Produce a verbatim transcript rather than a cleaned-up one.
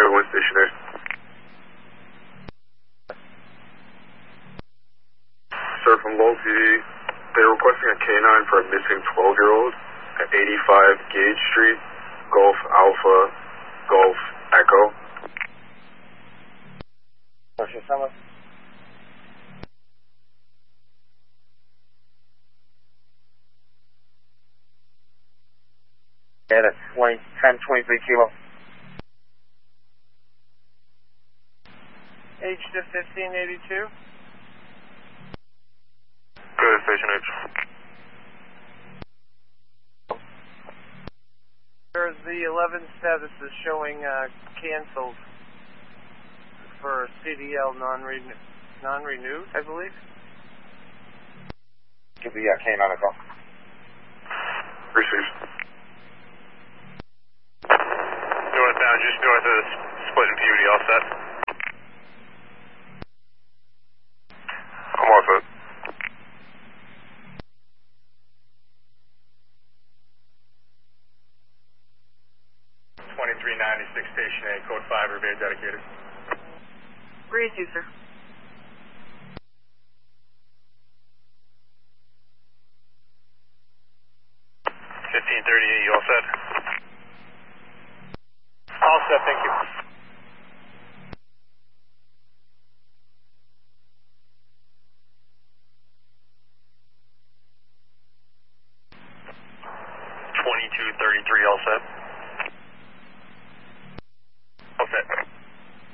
Charlie one stationary. Sir, from Low P D, they're requesting a canine for a missing twelve year old at eighty-five Gage Street, Golf Alpha, Golf Echo. Ocean Summer. Yeah, that's twenty, ten twenty-three kilo. H to fifteen eighty-two. Go to Station H. There's the eleven status is showing uh, canceled for C D L non-renew, non-renewed, I believe. Give the uh, canine a call. Received. Northbound, just north of the split in Beauty, all set? I'm all set. twenty-three ninety-six Station A, code five, Revere dedicated. Read you, sir. fifteen thirty-eight, you all set? All set, thank you. twenty-two thirty-three, all set?